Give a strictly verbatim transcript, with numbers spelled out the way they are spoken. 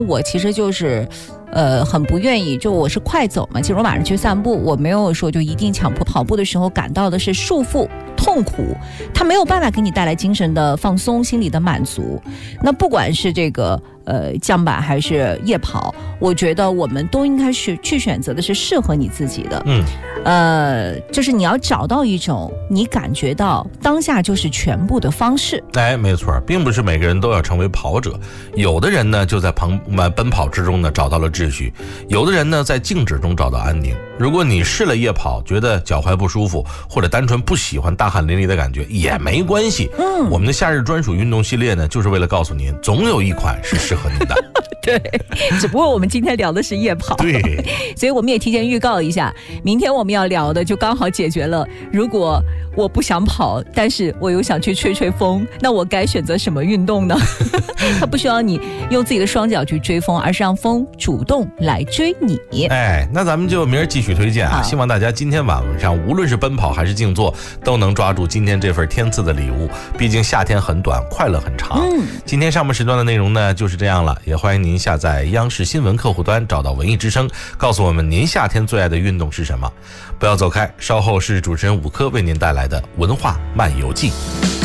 我其实就是呃，很不愿意，就我是快走嘛，其实我马上去散步，我没有说就一定强迫。跑步的时候感到的是束缚、痛苦，它没有办法给你带来精神的放松、心理的满足。那不管是这个呃降板还是夜跑，我觉得我们都应该是去选择的是适合你自己的。 嗯， 呃，就是你要找到一种你感觉到当下就是全部的方式。 哎，没错，并不是每个人都要成为跑者，有的人呢就在跑奔跑之中呢找到了秩序，有的人呢在静止中找到安宁。如果你试了夜跑，觉得脚踝不舒服，或者单纯不喜欢大汗淋漓的感觉，也没关系。 嗯， 我们的夏日专属运动系列呢，就是为了告诉您，总有一款是适合您的。 对，只不过我们今天聊的是夜跑， 对， 所以我们也提前预告一下，明天我们要聊的就刚好解决了，如果我不想跑，但是我又想去吹吹风，那我该选择什么运动呢？它不需要你用自己的双脚去追风，而是让风主动来追你。 哎，那咱们就明儿继续推荐啊！希望大家今天晚上无论是奔跑还是静坐，都能抓住今天这份天赐的礼物。毕竟夏天很短，快乐很长。 嗯， 今天上半时段的内容呢就是这样了，也欢迎您下载央视新闻客户端，找到文艺之声，告诉我们您夏天最爱的运动是什么。不要走开，稍后是主持人武科为您带来的文化漫游记。